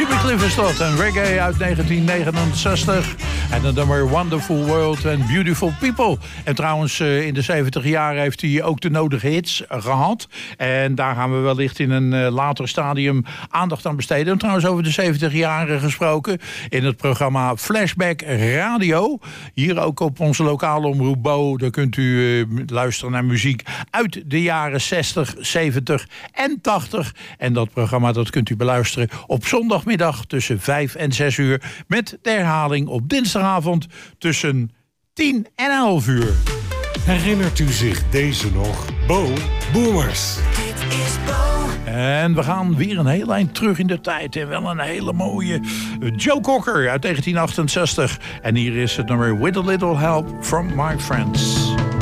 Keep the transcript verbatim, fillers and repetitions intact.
Jimmy Cliff is dat, een reggae uit negentien negenenzestig. En dan nummer Wonderful World and Beautiful People. En trouwens, in de zeventig jaar heeft hij ook de nodige hits gehad. En daar gaan we wellicht in een later stadium aandacht aan besteden. En trouwens, over de zeventig jaren gesproken in het programma Flashback Radio. Hier ook op onze lokale omroep Bo. Daar kunt u uh, luisteren naar muziek uit de jaren zestig, zeventig en tachtig. En dat programma dat kunt u beluisteren op zondagmiddag tussen vijf en zes uur. Met de herhaling op dinsdagavond tussen tien en elf uur. Herinnert u zich deze nog? Bo Boomers. Dit is Bo. En we gaan weer een heel eind terug in de tijd. En wel een hele mooie Joe Cocker uit negentien achtenzestig. En hier is het nummer With a Little Help from My Friends.